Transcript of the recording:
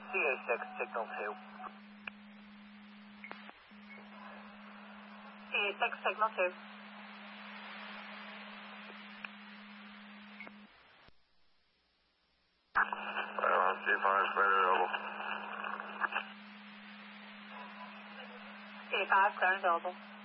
CA6, signal 2. CA6, signal 2. C5, square available. C5, clear and available.